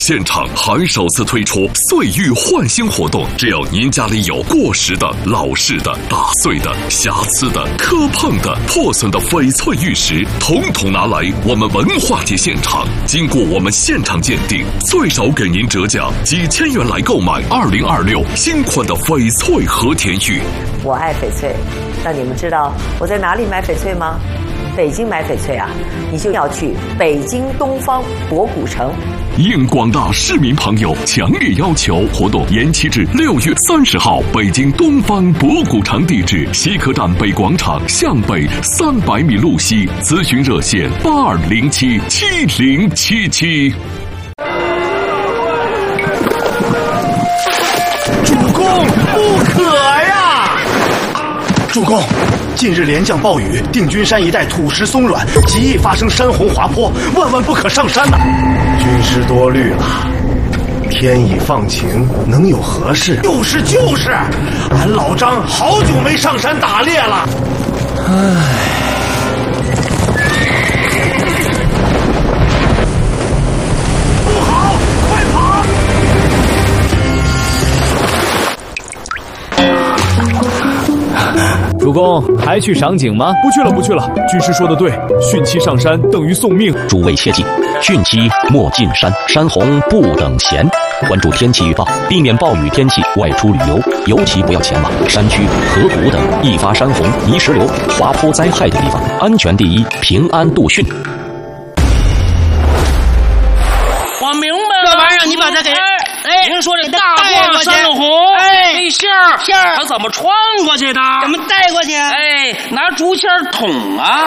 现场还首次推出岁玉焕新活动，只要您家里有过时的、老式的、打碎的、瑕疵的、磕碰的、破损的翡翠玉石，统统拿来我们文化节现场，经过我们现场鉴定，最少给您折价几千元来购买2026新款的翡翠和田玉。 我爱翡翠，那你们知道我在哪里买翡翠吗？北京买翡翠啊，你就要去北京东方博古城。 应广大市民朋友强烈要求，活动延期至6月30号。北京东方博古城地址：西客站北广场向北300米路西。咨询热线82077077。 主公，不可呀！主公，近日连降暴雨，定军山一带土石松软，极易发生山洪滑坡，万万不可上山呐！军师多虑了，天已放晴，能有何事？就是，俺老张好久没上山打猎了。不好，快跑！ 主公，还去赏景吗？ 不去了。军师说的对，汛期上山等于送命。 诸位切记，汛期莫进山，山洪不等闲。关注天气预报，避免暴雨天气外出旅游，尤其不要前往山区、河谷等易发山洪、泥石流、滑坡灾害的地方。安全第一，平安度汛。 我明白了， 这玩意儿你把它给您说这大挂山洪，这线儿它怎么穿过去的？ 怎么带过去？ 拿竹签捅啊！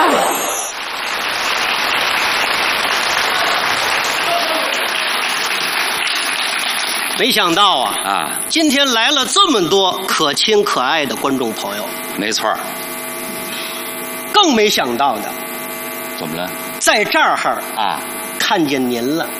没想到啊，今天来了这么多可亲可爱的观众朋友。 没错。 更没想到的， 怎么了？ 在这儿看见您了。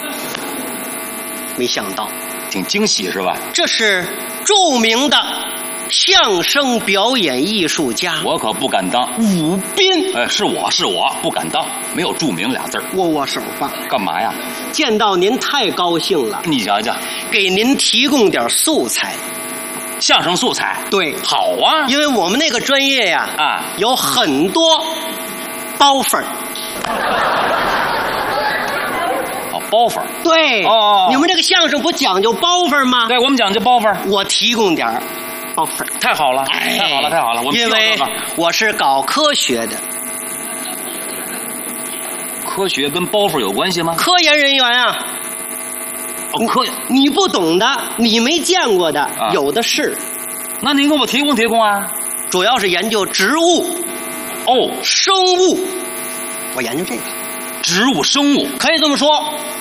没想到， 挺惊喜是吧？ 这是著名的相声表演艺术家， 我可不敢当。 武斌， 是我不敢当，没有著名俩字儿。 握握手吧。 干嘛呀？ 见到您太高兴了。 你瞧瞧， 给您提供点素材。 相声素材？ 对， 好啊。 因为我们那个专业呀，有很多包粉儿。 包粉儿？ 对。你们这个相声不讲究包粉吗？ 对，我们讲究包粉儿。 我提供点包粉儿。 太好了，太好了！我们因为我是搞科学的。 科学跟包粉有关系吗？ 科研人员啊。你不懂的，你没见过的，有的是。 那您给我提供啊。 主要是研究植物，生物，我研究这个。 植物生物可以这么说。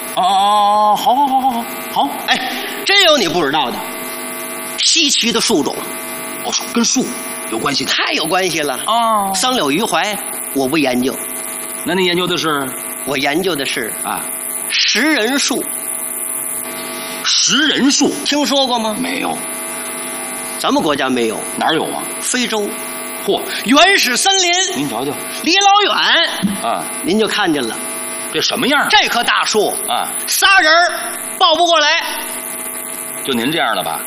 好。 真有你不知道的，稀奇的树种。 跟树有关系的？ 太有关系了。桑柳、榆槐我不研究。 那你研究的是？ 我研究的是食人树。 食人树听说过吗？ 没有。 咱们国家没有。 哪儿有啊？ 非洲。 嚯， 原始森林。 您瞧瞧， 离老远您就看见了。 这什么样？ 这棵大树仨人抱不过来。 就您这样的吧？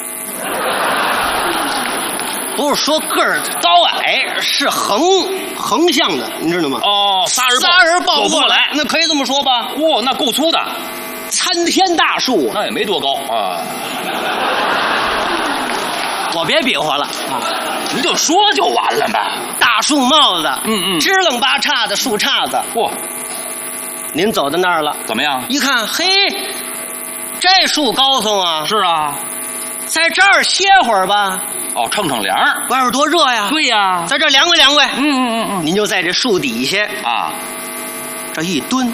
不是说个儿高矮，是横向的，你知道吗？ 仨人抱不过来，那可以这么说吧？ 那够粗的， 参天大树。 那也没多高啊。 我别比划了您就说就完了呗。 大树帽子，支棱八叉的树杈子。您走到那儿了， 怎么样？ 一看，嘿，这树高耸啊！ 是啊， 在这儿歇会儿吧。 乘凉， 外边多热呀！ 对呀， 在这儿凉快。您就在这树底下这一蹲，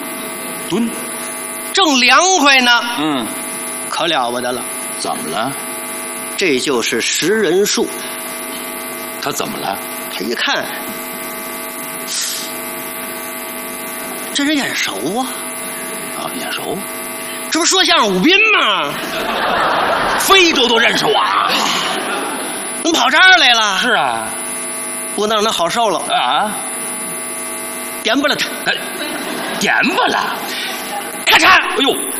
正凉快呢。可了不得了。 怎么了？ 这就是食人树。 他怎么了？ 他一看，这人眼熟啊！ 眼熟？ 这不说相声武斌吗？ 非洲都认识我啊！ 怎么跑这儿来了？ 是啊， 不能让他好受了点不了他， 点不了， 咔嚓！ 哎呦！